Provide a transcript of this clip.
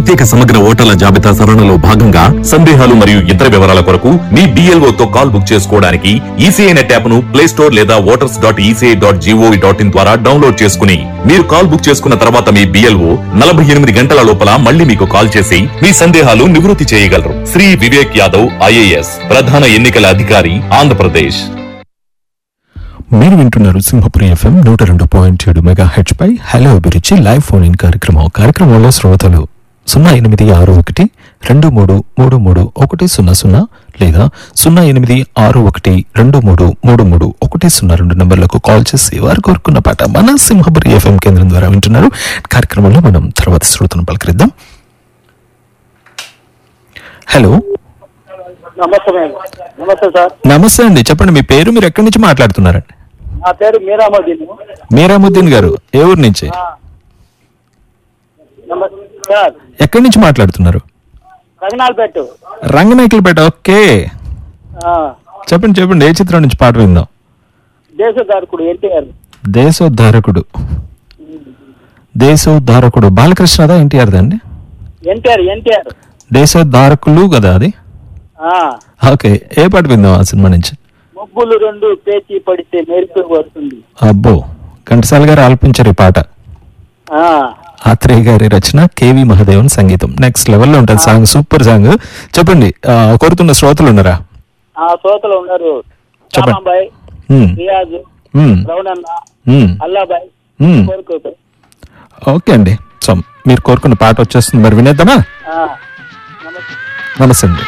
ప్రత్యేక సమగ్ర ఓటర్ల జాబితా సవరణలో భాగంగా సందేహాలు మరియు ఇతర వివరాల కొరకు మీ BLO తో కాల్ బుక్ చేసుకోవడానికి ఈసీఐ నెట్ యాప్ ను ప్లే స్టోర్ లేదా voters.eci.gov.in ద్వారా డౌన్లోడ్ చేసుకుని మీరు కాల్ బుక్ చేసుకున్న తర్వాత మీ BLO 48 గంటల లోపల మళ్ళీ మీకు కాల్ చేసి మీ సందేహాలు నివృత్తి చేయగలరు. శ్రీ వివేక్ యాదవ్ IAS ప్రధాన ఎన్నికల అధికారి ఆంధ్రప్రదేశ్. మీరు వింటున్నారు సింహపురి FM 102.7 మెగాహెర్ట్జ్ పై హలో అభిరుచి లైవ్ ఫోన్ ఇన్ కార్యక్రమంలో శ్రోతలు 086123333100 లేదా 086123333102 నంబర్లకు కాల్ చేసి వారు కోరుకున్న పాట మన సింహపురి FM కేంద్రం ద్వారా వింటున్నారు. కార్యక్రమంలో మనం తర్వాత శ్రోతను పలకరిద్దాం. హలో, నమస్తే సార్. నమస్తే అండి, చెప్పండి మీ పేరు, మీరు ఎక్కడి నుంచి మాట్లాడుతున్నారండి? నా పేరు మీరాముద్దీన్ గారు, ఏ ఊరు నుంచి? సార్, ఎక్కడి నుంచి మాట్లాడుతున్నారు? రంగనాయకులపేట. ఓకే, చెప్పండి ఏ చిత్రం నుంచి పాట విందాం? దేశోద్ధారకుడు బాలకృష్ణదా ఎన్టీఆర్ అండి? ఎన్టీఆర్. దేశోద్ధారకులు కదా అది? ఓకే, ఏ పాట విందాం ఆ సినిమా నుంచి? ముగ్గులు రెండు పేచి పడితే మెరుపు వస్తుంది. అబ్బో, ఘంటసాల గారు ఆలపించారు ఈ పాట. ఆత్రేయ గారి రచన, KV మహాదేవన్ సంగీతం. నెక్స్ట్ లెవెల్లో ఉంటుంది సాంగ్, సూపర్ సాంగ్. చెప్పండి, కోరుతున్న శ్రోతలు ఉన్నారా? శ్రోతలు ఉన్నారు. చెప్పండి. ఓకే అండి, సో మీరు కోరుకున్న పాట వచ్చేస్తుంది, మరి వినేద్దామా? నమస్తే అండి.